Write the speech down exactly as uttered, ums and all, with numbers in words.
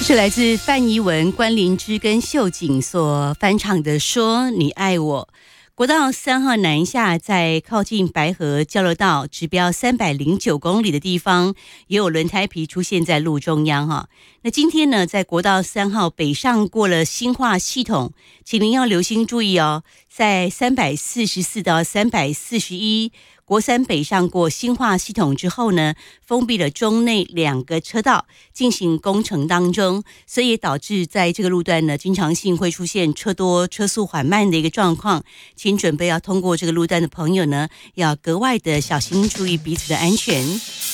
是来自范怡文、关凌之跟秀景所翻唱的《说你爱我》。国道三号南下，在靠近白河交流道指标三百零九公里的地方，也有轮胎皮出现在路中央哈。那今天呢，在国道三号北上过了新化系统，请您要留心注意哦，在三百四十四到三百四十一。国三北上过新化系统之后呢，封闭了中内两个车道进行工程当中，所以也导致在这个路段呢，经常性会出现车多车速缓慢的一个状况。请准备要通过这个路段的朋友呢，要格外的小心注意彼此的安全。